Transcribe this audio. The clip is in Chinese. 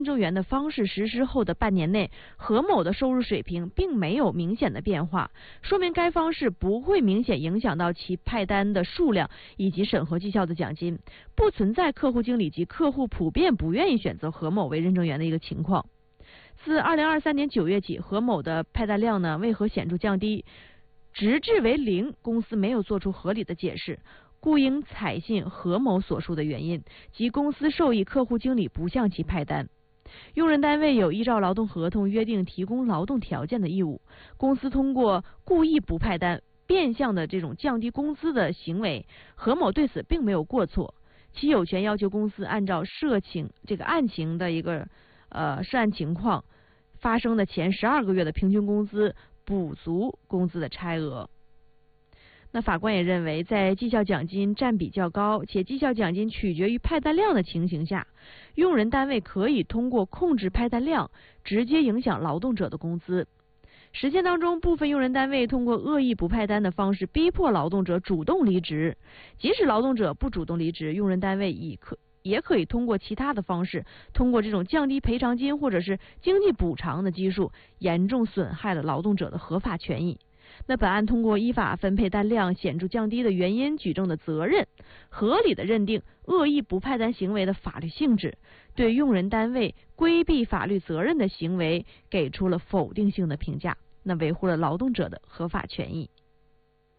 证员的方式实施后的半年内，何某的收入水平并没有明显的变化，说明该方式不会明显影响到其派单的数量以及审核绩效的奖金，不存在客户经理及客户普遍不愿意选择何某为认证员的一个情况。自2023年9月起，何某的派单量呢为何显著降低，直至为0，公司没有做出合理的解释，故应采信何某所述的原因，即公司授意客户经理不向其派单。用人单位有依照劳动合同约定提供劳动条件的义务，公司通过故意不派单、变相的这种降低工资的行为，何某对此并没有过错，其有权要求公司按照案情的一个涉案情况发生的前12个月的平均工资补足工资的差额。那法官也认为，在绩效奖金占比较高且绩效奖金取决于派单量的情形下，用人单位可以通过控制派单量直接影响劳动者的工资。实践当中，部分用人单位通过恶意不派单的方式逼迫劳动者主动离职，即使劳动者不主动离职，用人单位也可以通过其他的方式，通过这种降低赔偿金或者是经济补偿的基数，严重损害了劳动者的合法权益。那本案通过依法分配单量显著降低的原因、举证的责任，合理的认定恶意不派单行为的法律性质，对用人单位规避法律责任的行为给出了否定性的评价，那维护了劳动者的合法权益。